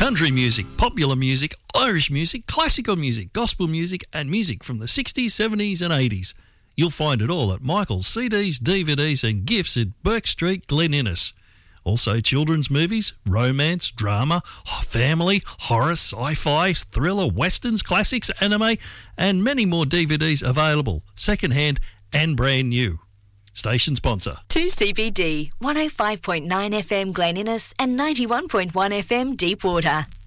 country music, popular music, Irish music, classical music, gospel music and music from the 60s, 70s and 80s. You'll find it all at Michael's CDs, DVDs and gifts at Burke Street, Glen Innes. Also children's movies, romance, drama, family, horror, sci-fi, thriller, westerns, classics, anime and many more DVDs available, second-hand and brand new. Station sponsor. 2CBD, 105.9 FM Glen Innes and 91.1 FM Deepwater.